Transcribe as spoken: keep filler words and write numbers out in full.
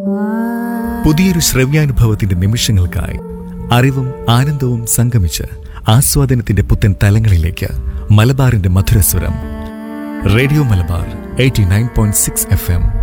പുതിയൊരു ശ്രവ്യാനുഭവത്തിന്റെ നിമിഷങ്ങൾക്കായി അറിവും ആനന്ദവും സംഗമിച്ച് ആസ്വാദനത്തിന്റെ പുത്തൻ തലങ്ങളിലേക്ക് മലബാറിന്റെ മധുരസ്വരം. Radio Malabar eighty nine point six F M.